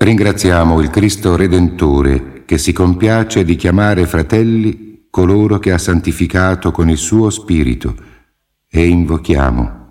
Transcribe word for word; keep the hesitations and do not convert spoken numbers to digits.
Ringraziamo il Cristo Redentore che si compiace di chiamare fratelli coloro che ha santificato con il suo Spirito e invochiamo: